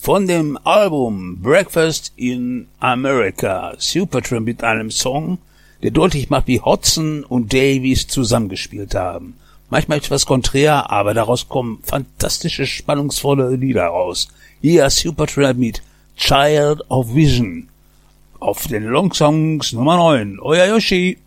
Von dem Album Breakfast in America, Supertramp mit einem Song, der deutlich macht, wie Hodgson und Davies zusammengespielt haben. Manchmal etwas konträr, aber daraus kommen fantastische, spannungsvolle Lieder raus. Hier Supertramp mit Child of Vision. Auf den Longsongs Nummer 9. Euer Yoshi.